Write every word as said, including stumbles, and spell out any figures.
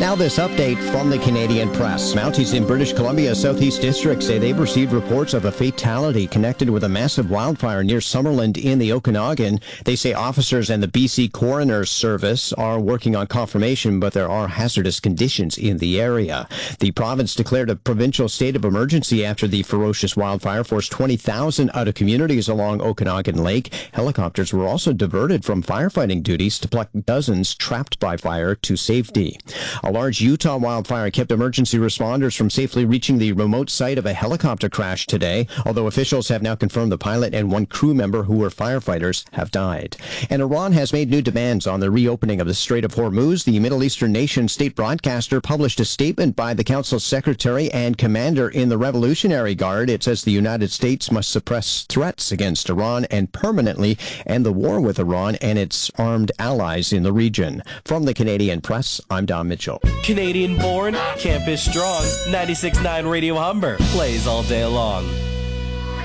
Now this update from the Canadian Press. Mounties in British Columbia Southeast District say they've received reports of a fatality connected with a massive wildfire near Summerland in the Okanagan. They say officers and the B C Coroner's Service are working on confirmation, but there are hazardous conditions in the area. The province declared a provincial state of emergency after the ferocious wildfire forced twenty thousand out of communities along Okanagan Lake. Helicopters were also diverted from firefighting duties to pluck dozens trapped by fire to safety. A large Utah wildfire kept emergency responders from safely reaching the remote site of a helicopter crash today, although officials have now confirmed the pilot and one crew member who were firefighters have died. And Iran has made new demands on the reopening of the Strait of Hormuz. The Middle Eastern nation state broadcaster published a statement by the council's secretary and commander in the Revolutionary Guard. It says the United States must suppress threats against Iran and permanently end the war with Iran and its armed allies in the region. From the Canadian Press, I'm Don Mitchell. Canadian born, campus strong, ninety-six point nine Radio Humber plays all day long.